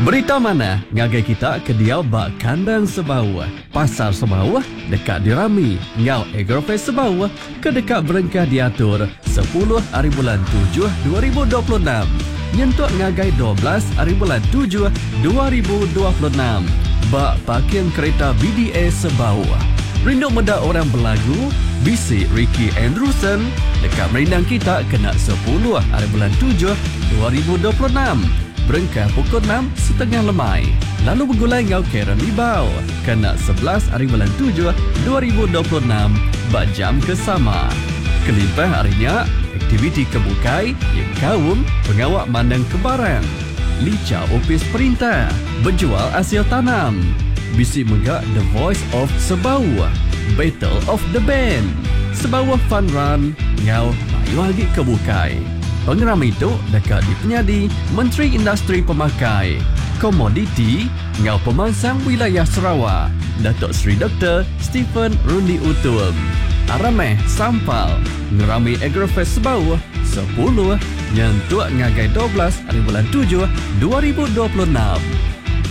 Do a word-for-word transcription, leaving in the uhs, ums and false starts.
Berita mana ngagai kita ke dia bak kandang Sebau. Pasar Sebau dekat dirami. Ngau Agrofest Sebau ke dekat berengkah diatur sepuluh hari bulan tujuh dua ribu dua puluh enam. Nyentuk ngagai dua belas hari bulan tujuh dua ribu dua puluh enam. Bak parkiran kereta B D A Sebau. Rindu meda orang berlagu, bisik Ricky Andrewson dekat merindang kita kena sepuluh hari bulan tujuh dua ribu dua puluh enam. Berengkah pukul enam setengah lemai. Lalu bergulai ngau Karen Libau kena sebelas hari bulan tujuh dua ribu dua puluh enam bak jam kesama. Kelimpah harinya aktiviti kebukai yang kaum pengawak mandang kebaran. Lica opis perintah, berjual hasil tanam. Bisik megak The Voice of Sebau, Battle of the Band, Sebau Fun Run, ngau mayu lagi kebukai. Pengeram itu dekat di penyadi Menteri Industri Pemakai, Komoditi, ngau pemangsang wilayah Sarawak, Datuk Seri Doktor Stephen Rundi Utum. Arameh Sampal, ngerami Agrofest Sebau, sepuluh, nyentuk ngagai dua belas hari bulan tujuh dua ribu dua puluh enam.